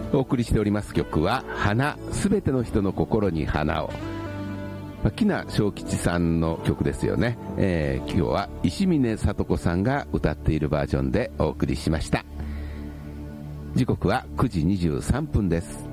お送りしております曲は花、すべての人の心に花を。木名正吉さんの曲ですよね。今日は石峰聡子さんが歌っているバージョンでお送りしました。時刻は9時23分です。